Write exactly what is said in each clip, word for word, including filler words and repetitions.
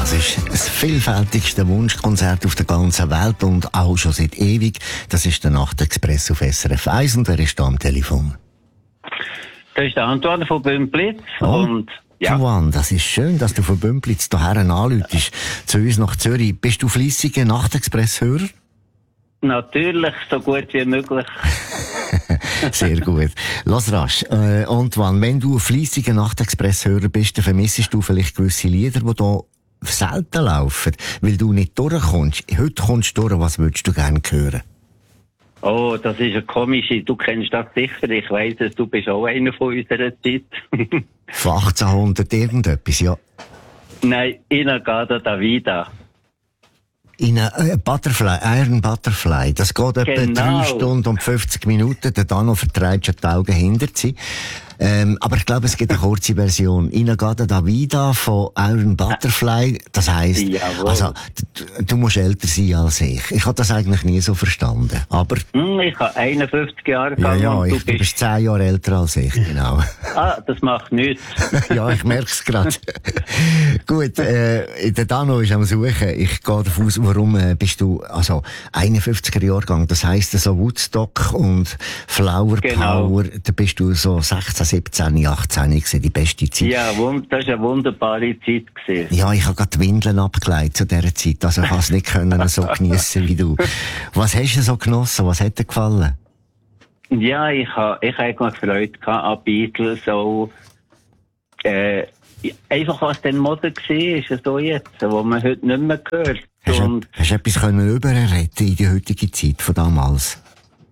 Das ist das vielfältigste Wunschkonzert auf der ganzen Welt und auch schon seit ewig. Das ist der Nachtexpress auf S R F eins und wer ist da am Telefon? Das ist der Antoine von Bümplitz. Oh, und ja. Antoine, das ist schön, dass du von Bümplitz hierher anrufst, zu uns nach Zürich. Bist du fleissiger Nachtexpress-Hörer? Natürlich, so gut wie möglich. Sehr gut. Lass rasch. Äh, Antoine, wenn du ein fleissiger Nachtexpress-Hörer bist, dann vermissest du vielleicht gewisse Lieder, die hier selten laufen, weil du nicht durchkommst. Heute kommst du durch, was würdest du gerne hören? Oh, das ist eine komische, du kennst das sicher, ich weiss es, du bist auch einer von unserer Zeit. Von achtzehnhundert irgendetwas, ja. Nein, In-A-Gadda da Vida. In äh, Butterfly, Iron Butterfly. Das geht etwa Genau. drei Stunden und fünfzig Minuten. Der Dano vertreibt schon die Augen hinter sie. Ähm, aber ich glaube, es gibt eine kurze Version. In-A-Gadda da Vida von Iron Butterfly. Das heisst, Jawohl. also, du, du musst älter sein als ich. Ich habe das eigentlich nie so verstanden. Aber, Hm, ich habe einundfünfzig Jahre ja, gegangen ja, und ich, du du bist... bist zehn Jahre älter als ich, genau. Ah, das macht nichts. Ja, ich merk's gerade. Gut, äh, der Dano ist am Suchen. Ich gehe davon aus, warum äh, bist du, also, einundfünfziger Jahrgang, das heisst so Woodstock und Flower Genau. Power, da bist du so sechzehn, siebzehn, achtzehn gewesen, die beste Zeit. Ja, wund- das war eine wunderbare Zeit gewesen. Ja, ich habe gerade die Windeln abgelegt zu dieser Zeit, also ich habe es nicht können so geniessen wie du. Was hast du so genossen? Was hat dir gefallen? Ja, ich habe ich ha eigentlich Freude gehabt an Beatles, so, äh, einfach was dann Mode war, ist es so jetzt, wo man heute nicht mehr hört. Hast du, Und, hast du etwas können überretten in die heutige Zeit von damals?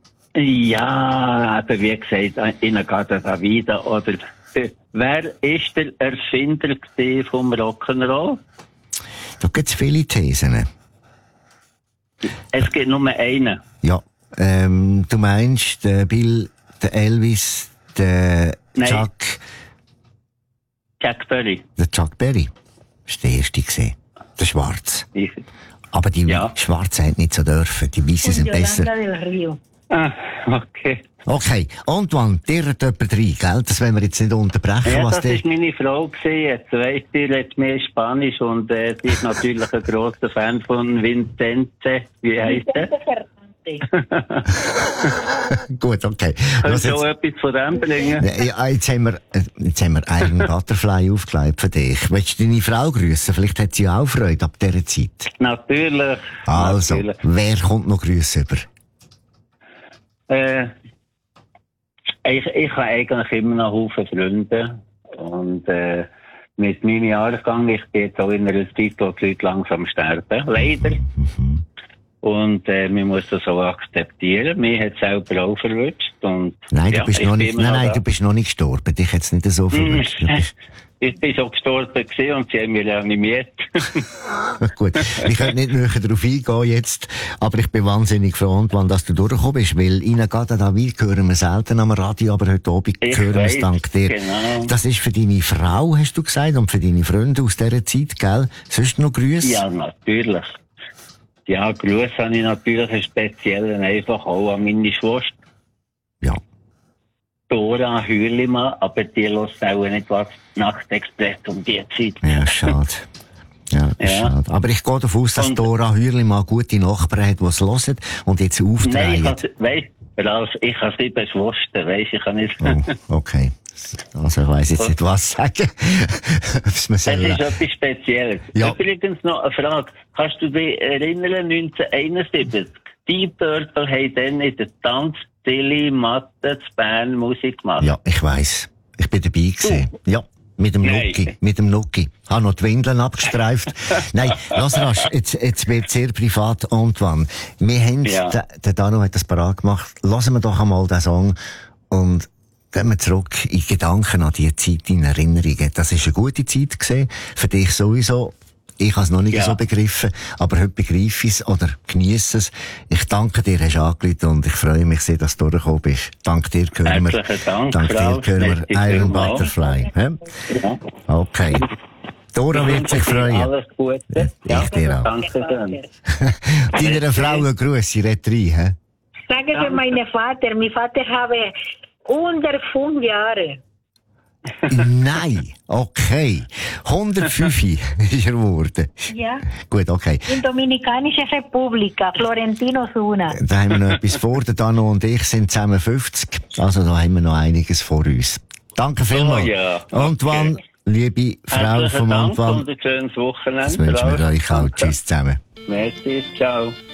ja, aber wie gesagt, In-A-Gadda da Vida, oder, äh, wer ist der Erfinder gewesen vom Rock'n'Roll? Da gibt es viele Thesen. Es gibt nur einen. Ja, ähm, du meinst, der Bill, der Elvis, der Nein. Chuck, Chuck Berry. der Chuck Berry. Das war der erste gewesen. Der Schwarz. Ich, Aber die Ja. Schwarzen hätten nicht so dürfen. Die Weißen sind besser. del Rio. ah, okay. Okay, Antoine, dir hat jemand rein, gell? Das wollen wir jetzt nicht unterbrechen. Ja, was das der... ist meine Frau gewesen. Jetzt weiss sie, redet mehr Spanisch und äh, sie ist natürlich ein grosser Fan von Vincente. Wie heisst er? Gut, okay. Kannst Was du auch jetzt... etwas von dem bringen? Ja, jetzt haben wir, äh, jetzt haben wir einen Butterfly aufgelegt für dich. Willst du deine Frau grüßen? Vielleicht hat sie auch Freude ab dieser Zeit. Natürlich. Also, Natürlich. wer kommt noch Grüße über? Äh, ich, ich habe eigentlich immer noch Haufen Freunde. Und äh, mit meinem Jahrgang, ich bin jetzt auch in einer Zeit, wo die Leute langsam sterben. Leider. Mhm. Und äh, man muss das auch akzeptieren. Mir hat es selber auch verwünscht. Und, Nein, du ja, bist ich noch bin nicht, immer nein, noch nein, da. du bist noch nicht gestorben. Dich hat's nicht so verwünscht. Du bist... Ich bin schon gestorben gewesen und sie haben mich reanimiert. Gut, ich könnte nicht näher darauf eingehen jetzt, aber ich bin wahnsinnig froh, Antoine, dass du durchgekommen bist, weil In-A-Gadda da Vida hören wir selten am Radio, aber heute Abend Ich hören wir es weiss, dank dir. genau. Das ist für deine Frau, hast du gesagt, und für deine Freunde aus dieser Zeit, gell? Sonst noch Grüße? Ja, natürlich. Ja, Gruß habe ich natürlich einen speziellen, einfach auch an meine Schwester. Ja. Dora Hürlimann, aber die hört auch nicht was Nachtexpress um die Zeit. Ja, schade. Ja, Ja. schade. Aber ich gehe davon aus, dass Und- Dora Hürlimann gute Nachbarn hat, die es hören und jetzt Nein, ich auftreten. habe, weißt, Ralf, ich habe sieben Schwestern, weißt, ich kann nicht. Oh, okay. Also ich weiss jetzt nicht, was sagen. Ob's mir Es soll- ist etwas Spezielles. Ja. Übrigens noch eine Frage. Kannst du dich erinnern, neunzehnhunderteinundsiebzig? Die Purple haben dann in der Tanzstille Matte zu Bern Musik gemacht. Ja, ich weiss. Ich bin dabei gewesen. Ja. Mit dem Nein. Nuki. Mit dem Nuki. Habe noch die Windeln abgestreift. Nein, lass rasch. Jetzt, jetzt wird sehr privat, Antoine. Wir haben, Ja. der, der Dano hat das parat gemacht. Lassen wir doch einmal den Song und gehen wir zurück in Gedanken an die Zeit, in Erinnerungen. Das ist eine gute Zeit gewesen. Für dich sowieso. Ich habe es noch nicht Ja. so begriffen, aber heute begreife ich es oder geniesse es. Ich danke dir, hast du angerufen und ich freue mich sehr, dass du durchgekommen bist. Dank dir hören wir, Herzlichen Dank, dank dir Ralf. hören Merci wir Iron vielmals. Butterfly. hä? Ja. Okay. Dora wird sich freuen. Alles Gute. Ich dir auch. Danke schön. Deiner Frau einen Gruß, sie redet rein. hä? Sagen Sie meinem Vater, mein Vater habe unter fünf Jahre. Nein, okay. hundertfünf ist er geworden. Ja. Gut, okay. In Dominikanische Republika, Florentino Suna. Da haben wir noch etwas vor. Der Dano und ich sind zusammen fünfzig. Also da haben wir noch einiges vor uns. Danke vielmals. Oh, ja. Antoine, Okay. liebe Frau Herzlichen von Dank Antoine. und ein schönes Wochenende. Das wünschen wir euch auch. Danke. Tschüss zusammen. Merci, ciao.